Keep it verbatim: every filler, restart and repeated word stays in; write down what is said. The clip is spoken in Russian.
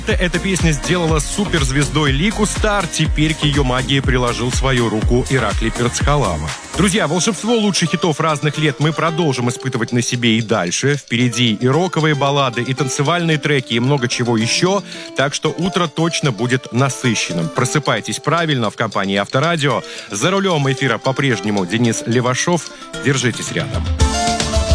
Эта песня сделала суперзвездой Лику Стар. Теперь к ее магии приложил свою руку Ираклий Пирцхалама. Друзья, волшебство лучших хитов разных лет мы продолжим испытывать на себе и дальше. Впереди и роковые баллады, и танцевальные треки, и много чего еще. Так что утро точно будет насыщенным. Просыпайтесь правильно в компании Авторадио. За рулем эфира по-прежнему Денис Левашов. Держитесь рядом.